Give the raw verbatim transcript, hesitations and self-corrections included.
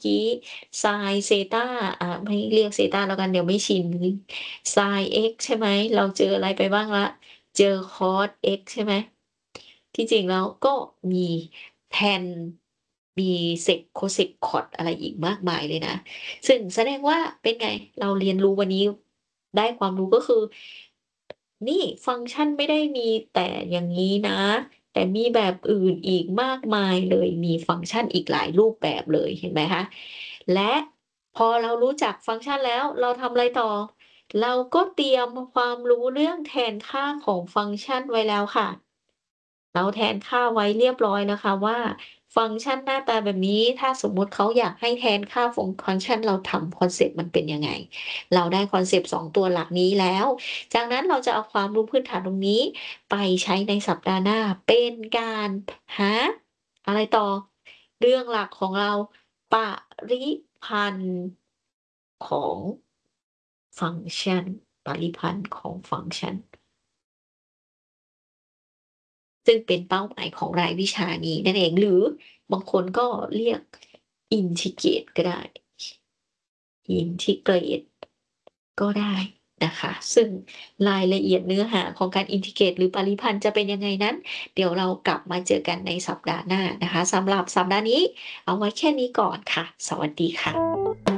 กี้ sin เซตา อ่า ไม่เรียกเซตาแล้วกัน เดี๋ยวไม่ชิน sin x ใช่ไหม เราเจออะไรไปบ้างแล้ว เจอ cos x ใช่ไหม ที่จริงแล้วก็มี tan มี sec cosec cot อะไรอีกมากมายเลยนะ ซึ่งแสดงว่าเป็นไง เราเรียนรู้วันนี้ ได้ความรู้ ก็คือ นี่ฟังก์ชันไม่ได้มีแต่อย่างงี้นะ แต่มีแบบอื่นอีกมากมายเลย มีฟังก์ชันอีกหลายรูปแบบเลย เห็นไหมคะ และพอเรารู้จักฟังก์ชันแล้ว เราทำอะไรต่อ เราก็เตรียมความรู้เรื่องแทนค่าของฟังก์ชันไว้แล้วค่ะ เราแทนค่าไว้เรียบร้อยนะคะว่า ฟังก์ชันหน้าตาแบบนี้ ถ้าสมมุติเขาอยากให้แทนค่าฟง ฟังก์ชัน เราทำคอนเซปต์มันเป็นยังไง เราได้คอนเซปต์ สอง ตัวหลักนี้แล้ว จากนั้นเราจะเอาความรู้พื้นฐานตรงนี้ไปใช้ในสัปดาห์หน้า เป็นการ พ หา อะไรต่อ เรื่องหลักของเรา ปริพันธ์ของ ฟังก์ชัน ปริพันธ์ของฟังก์ชัน ซึ่งเป็นเป้าหมายของรายวิชานี้นั่นเอง หรือบางคนก็เรียก อินทิเกรต ก็ได้ อินทิเกรต ก็ได้นะคะ ซึ่งรายละเอียดเนื้อหาของการอินทิเกรต หรือปริพันธ์จะเป็นยังไงนั้น เดี๋ยวเรากลับมาเจอกันในสัปดาห์หน้านะคะ สำหรับสัปดาห์นี้เอาไว้แค่นี้ก่อนค่ะ สวัสดีค่ะ